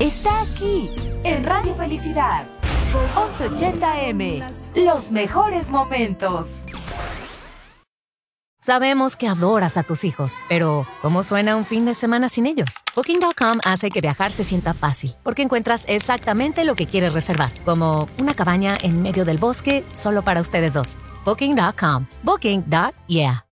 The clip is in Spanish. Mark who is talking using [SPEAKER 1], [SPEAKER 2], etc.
[SPEAKER 1] está aquí, en Radio Felicidad. 1180M, los mejores momentos.
[SPEAKER 2] Sabemos que adoras a tus hijos, pero ¿cómo suena un fin de semana sin ellos? Booking.com hace que viajar se sienta fácil, porque encuentras exactamente lo que quieres reservar, como una cabaña en medio del bosque solo para ustedes dos. Booking.com. Booking.yeah.